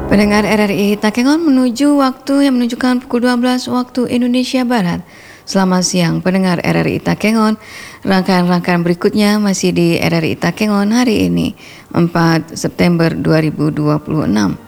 Pendengar RRI Takengon menuju waktu yang menunjukkan pukul 12 waktu Indonesia Barat. Selamat siang pendengar RRI Takengon. Rangkaian-rangkaian berikutnya masih di RRI Takengon hari ini, 4 September 2026.